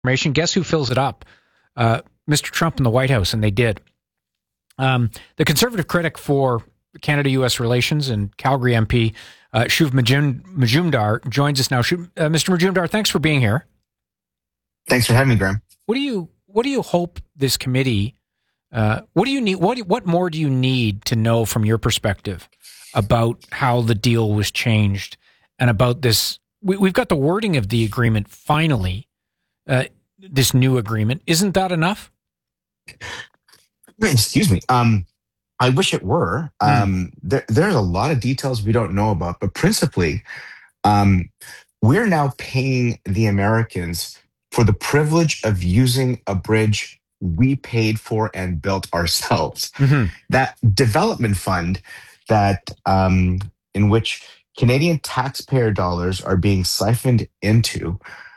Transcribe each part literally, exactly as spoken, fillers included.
information. Guess who fills it up? Uh, Mister Trump in the White House, and they did. Um, the conservative critic for Canada-U S relations and Calgary M P, uh, Shuv Majum- Majumdar, joins us now. Shuv, uh, Mister Majumdar, thanks for being here. Thanks for having me, Graham. What do you What do you hope this committee? Uh, what do you need? What What more do you need to know from your perspective about how the deal was changed and about this? We, we've got the wording of the agreement finally. Uh, this new agreement, isn't that enough? Excuse me. Um, I wish it were. Mm. Um, there, there's a lot of details we don't know about, but principally, um, we're now paying the Americans for the privilege of using a bridge we paid for and built ourselves. Mm-hmm. That development fund that um, in which Canadian taxpayer dollars are being siphoned into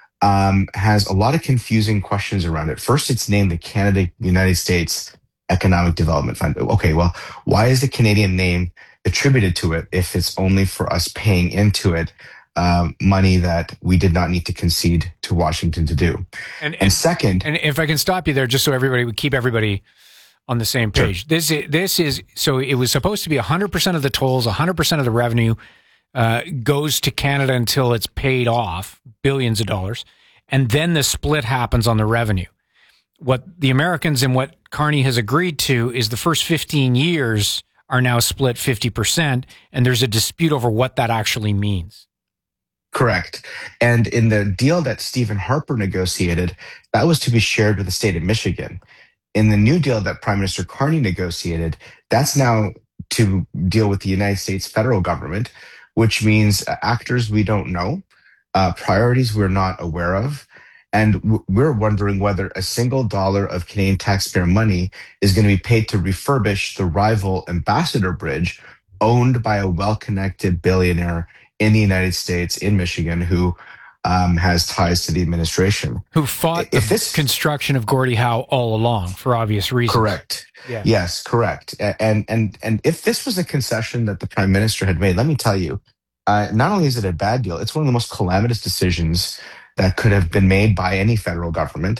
um, has a lot of confusing questions around it. First, it's named the Canada-United States Economic Development Fund. Okay, well, why is the Canadian name attributed to it if it's only for us paying into it um, money that we did not need to concede to Washington to do? And, and, and second, and if I can stop you there, just so everybody would keep everybody on the same page. Sure. This is, this is so it was supposed to be one hundred percent of the tolls, one hundred percent of the revenue uh, goes to Canada until it's paid off, billions of dollars, and then the split happens on the revenue. What the Americans and what Carney has agreed to is the first fifteen years are now split fifty percent, and there's a dispute over what that actually means. Correct. And in the deal that Stephen Harper negotiated, that was to be shared with the state of Michigan. In the new deal that Prime Minister Carney negotiated, that's now to deal with the United States federal government, which means actors we don't know, uh, priorities we're not aware of. And we're wondering whether a single dollar of Canadian taxpayer money is going to be paid to refurbish the rival Ambassador Bridge owned by a well-connected billionaire in the United States, in Michigan, who um, has ties to the administration. Who fought if the this, construction of Gordie Howe all along for obvious reasons. Correct. Yeah. Yes, correct. And, and, and if this was a concession that the Prime Minister had made, let me tell you, uh, not only is it a bad deal, it's one of the most calamitous decisions that could have been made by any federal government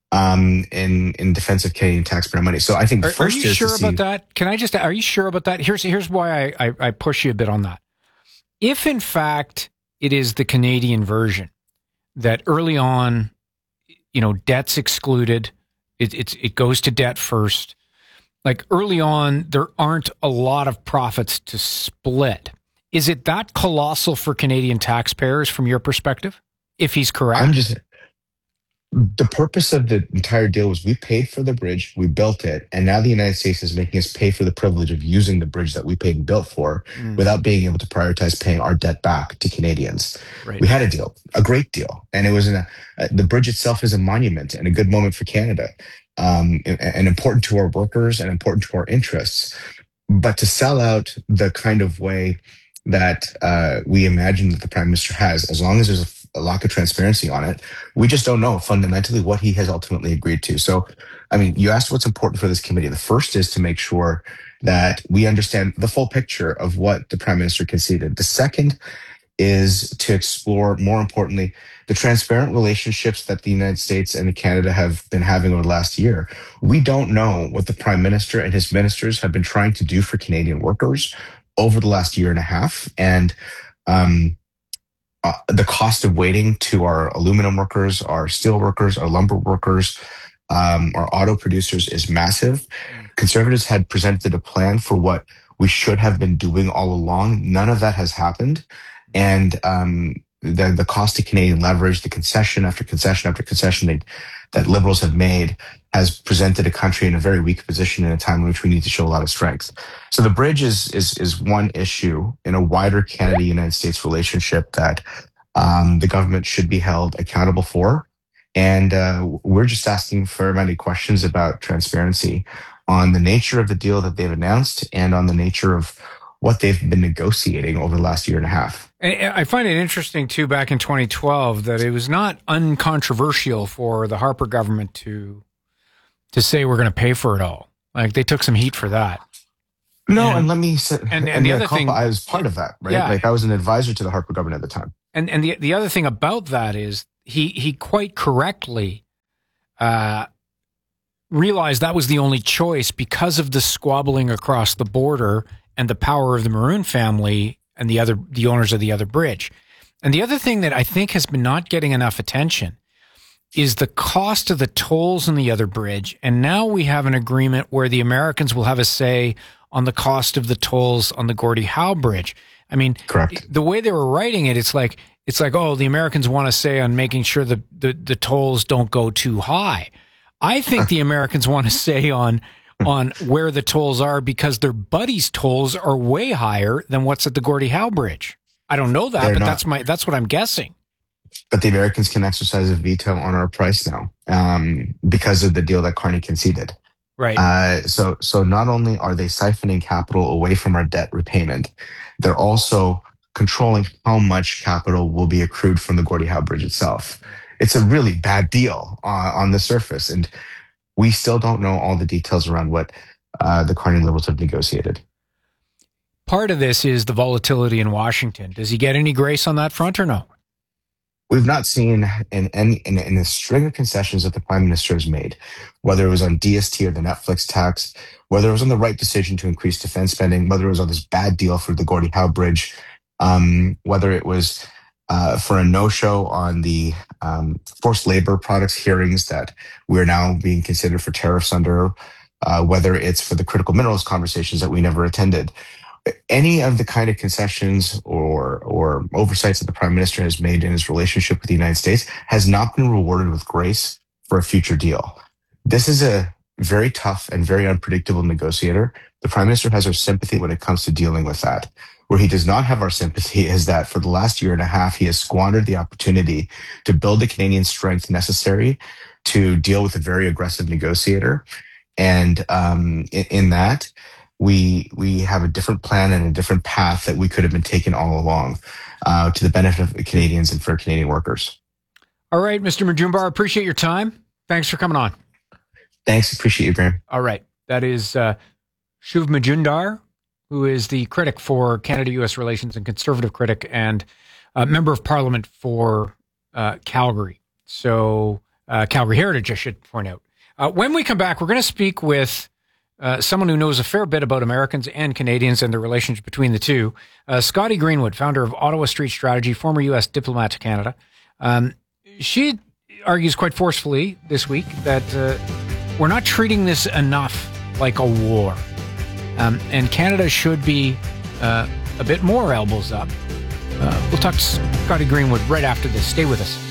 um, in in defense of Canadian taxpayer money. So I think the are, first are you is sure to about see, that? Can I just? Are you sure about that? Here's here's why I, I I push you a bit on that. If in fact it is the Canadian version that early on, you know, debt's excluded, it it's it goes to debt first. Like early on, there aren't a lot of profits to split. Is it that colossal for Canadian taxpayers from your perspective? If he's correct, I'm just the purpose of the entire deal was we paid for the bridge, we built it, and now the United States is making us pay for the privilege of using the bridge that we paid and built for mm. without being able to prioritize paying our debt back to Canadians. Right. We had a deal, a great deal, and it was in a, uh, the bridge itself is a monument and a good moment for Canada, um, and, and important to our workers and important to our interests. But to sell out the kind of way that uh, we imagine that the Prime Minister has, as long as there's a a lack of transparency on it, we just don't know fundamentally what he has ultimately agreed to. So, I mean, you asked what's important for this committee. The first is to make sure that we understand the full picture of what the Prime Minister conceded. The second is to explore, more importantly, the transparent relationships that the United States and Canada have been having over the last year. We don't know what the Prime Minister and his ministers have been trying to do for Canadian workers over the last year and a half. And, um, Uh, the cost of waiting to our aluminum workers, our steel workers, our lumber workers, um, our auto producers is massive. Conservatives had presented a plan for what we should have been doing all along. None of that has happened. And um, the, the cost of Canadian leverage, the concession after concession after concession they, that Liberals have made has presented a country in a very weak position in a time in which we need to show a lot of strength. So the bridge is is is one issue in a wider Canada-United States relationship that um, the government should be held accountable for. And uh, we're just asking for many questions about transparency on the nature of the deal that they've announced and on the nature of what they've been negotiating over the last year and a half. I find it interesting, too, back in twenty twelve, that it was not uncontroversial for the Harper government to to say we're going to pay for it all. Like, they took some heat for that. No, and, and let me say, and, and, and the other thing, I was part of that, right? Yeah. Like, I was an advisor to the Harper government at the time. And and the the other thing about that is he he quite correctly uh, realized that was the only choice because of the squabbling across the border and the power of the Maroon family and the other the owners of the other bridge. And the other thing that I think has been not getting enough attention is the cost of the tolls on the other bridge. And now we have an agreement where the Americans will have a say on the cost of the tolls on the Gordie Howe Bridge. I mean, correct. The way they were writing it, it's like, it's like, oh, the Americans want to say on making sure the, the, the tolls don't go too high. I think the Americans want to say on on where the tolls are because their buddies' tolls are way higher than what's at the Gordie Howe Bridge. I don't know that, They're but not. that's my that's what I'm guessing. But the Americans can exercise a veto on our price now um, because of the deal that Carney conceded. Right. Uh, so, so not only are they siphoning capital away from our debt repayment, they're also controlling how much capital will be accrued from the Gordie Howe Bridge itself. It's a really bad deal uh, on the surface, and we still don't know all the details around what uh, the Carney Liberals have negotiated. Part of this is the volatility in Washington. Does he get any grace on that front or no? We've not seen in any in, in a string of concessions that the Prime Minister has made, whether it was on D S T or the Netflix tax, whether it was on the right decision to increase defense spending, whether it was on this bad deal for the Gordie Howe Bridge, um, whether it was uh, for a no-show on the um, forced labor products hearings that we're now being considered for tariffs under, uh, whether it's for the critical minerals conversations that we never attended. Any of the kind of concessions or or oversights that the Prime Minister has made in his relationship with the United States has not been rewarded with grace for a future deal. This is a very tough and very unpredictable negotiator. The Prime Minister has our sympathy when it comes to dealing with that. Where he does not have our sympathy is that for the last year and a half, he has squandered the opportunity to build the Canadian strength necessary to deal with a very aggressive negotiator. And um, in, in that, we we have a different plan and a different path that we could have been taken all along uh, to the benefit of Canadians and for Canadian workers. All right, Mister Majumdar, appreciate your time. Thanks for coming on. Thanks. Appreciate you, Graham. All right. That is uh, Shuv Majumdar, who is the critic for Canada-U S relations and conservative critic and uh, member of parliament for uh, Calgary. So uh, Calgary Heritage, I should point out. Uh, when we come back, we're going to speak with Uh, someone who knows a fair bit about Americans and Canadians and the relationship between the two. Uh, Scotty Greenwood, founder of Ottawa Street Strategy, former U S diplomat to Canada. Um, she argues quite forcefully this week that uh, we're not treating this enough like a war. Um, and Canada should be uh, a bit more elbows up. Uh, we'll talk to Scotty Greenwood right after this. Stay with us.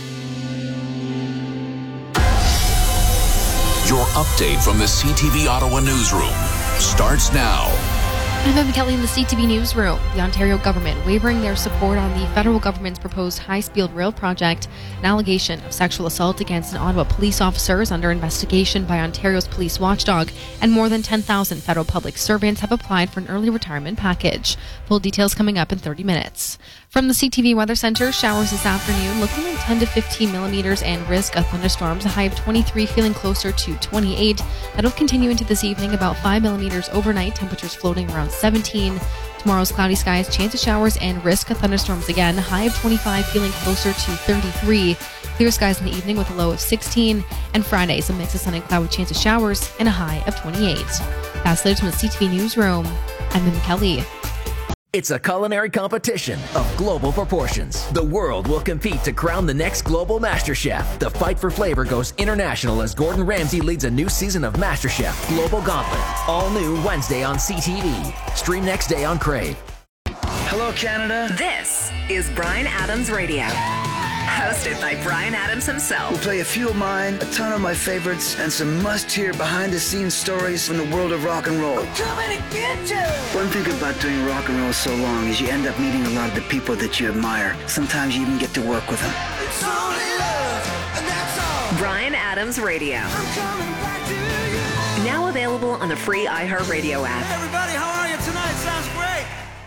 Your update from the C T V Ottawa newsroom starts now. I'm Evan Kelly in the C T V newsroom. The Ontario government wavering their support on the federal government's proposed high-speed rail project. An allegation of sexual assault against an Ottawa police officer is under investigation by Ontario's police watchdog, and more than ten thousand federal public servants have applied for an early retirement package. Full details coming up in thirty minutes. From the C T V Weather Center, showers this afternoon, looking at ten to fifteen millimeters and risk of thunderstorms, a high of twenty-three, feeling closer to twenty-eight. That'll continue into this evening, about five millimeters overnight, temperatures floating around seventeen. Tomorrow's cloudy skies, chance of showers and risk of thunderstorms again, high of twenty-five, feeling closer to thirty-three. Clear skies in the evening with a low of sixteen. And Friday's a mix of sun and cloud with chance of showers and a high of twenty-eight. That's the from the C T V newsroom. I'm Evan Kelly. It's a culinary competition of global proportions. The world will compete to crown the next global master chef. The fight for flavor goes international as Gordon Ramsay leads a new season of MasterChef Global Gauntlet. All new Wednesday on C T V. Stream next day on Crave. Hello, Canada. This is Bryan Adams Radio. Hosted by Bryan Adams himself. We'll play a few of mine, a ton of my favorites, and some must-hear behind-the-scenes stories from the world of rock and roll. I'm coming to get you! One thing about doing rock and roll so long is you end up meeting a lot of the people that you admire. Sometimes you even get to work with them. It's only love, and that's all. Bryan Adams Radio. I'm coming back to you. Now available on the free iHeartRadio app. Hey everybody, how are you tonight? Sounds great.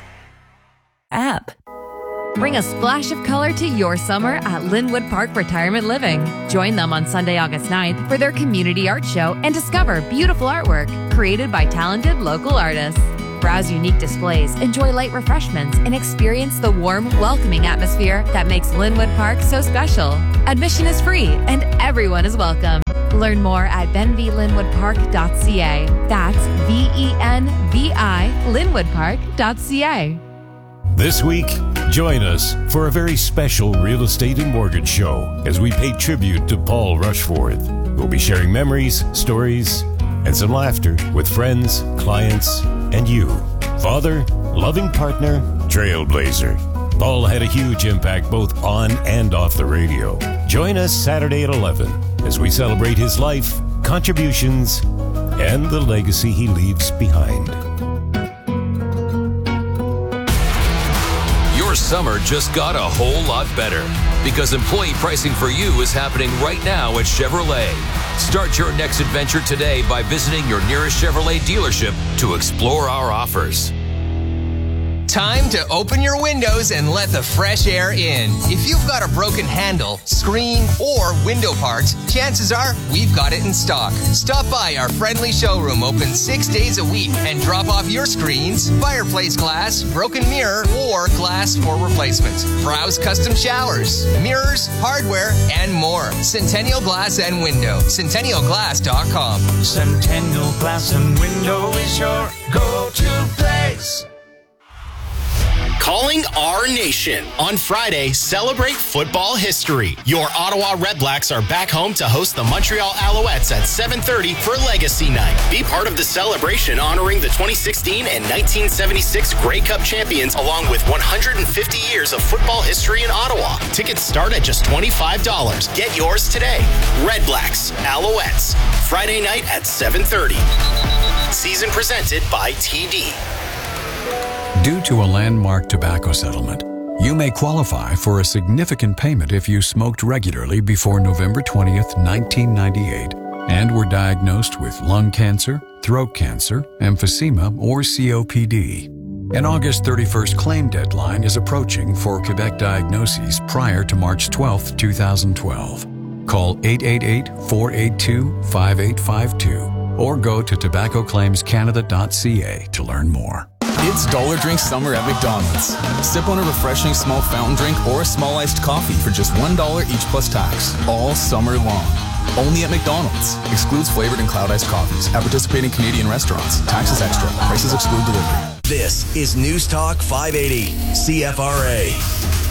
App. Bring a splash of color to your summer at Linwood Park Retirement Living. Join them on Sunday, August ninth for their community art show and discover beautiful artwork created by talented local artists. Browse unique displays, enjoy light refreshments, and experience the warm, welcoming atmosphere that makes Linwood Park so special. Admission is free and everyone is welcome. Learn more at venvi linwood park dot c a. That's V E N V I linwood park dot c a. This week, join us for a very special real estate and mortgage show as we pay tribute to Paul Rushforth. We'll be sharing memories, stories, and some laughter with friends, clients, and you. Father, loving partner, trailblazer. Paul had a huge impact both on and off the radio. Join us Saturday at eleven as we celebrate his life, contributions, and the legacy he leaves behind. Your summer just got a whole lot better because employee pricing for you is happening right now at Chevrolet. Start your next adventure today by visiting your nearest Chevrolet dealership to explore our offers. Time to open your windows and let the fresh air in. If you've got a broken handle, screen, or window parts, chances are we've got it in stock. Stop by our friendly showroom open six days a week and drop off your screens, fireplace glass, broken mirror, or glass for replacement. Browse custom showers, mirrors, hardware, and more. Centennial Glass and Window. Centennial Glass dot com. Centennial Glass and Window is your go-to place. Calling our nation. On Friday, celebrate football history. Your Ottawa Redblacks are back home to host the Montreal Alouettes at seven thirty for Legacy Night. Be part of the celebration honoring the twenty sixteen and nineteen seventy-six Grey Cup champions along with one hundred fifty years of football history in Ottawa. Tickets start at just twenty-five dollars. Get yours today. Redblacks, Alouettes. Friday night at seven thirty. Season presented by T D. Due to a landmark tobacco settlement, you may qualify for a significant payment if you smoked regularly before November twentieth, nineteen ninety-eight, and were diagnosed with lung cancer, throat cancer, emphysema, or C O P D. An August thirty-first claim deadline is approaching for Quebec diagnoses prior to March twelfth, twenty twelve. Call eight eight eight, four eight two, five eight five two or go to tobacco claims canada dot c a to learn more. It's Dollar Drink Summer at McDonald's. Sip on a refreshing small fountain drink or a small iced coffee for just one dollar each plus tax, all summer long. Only at McDonald's. Excludes flavored and cloud iced coffees at participating Canadian restaurants. Taxes extra. Prices exclude delivery. This is News Talk five eighty, C F R A.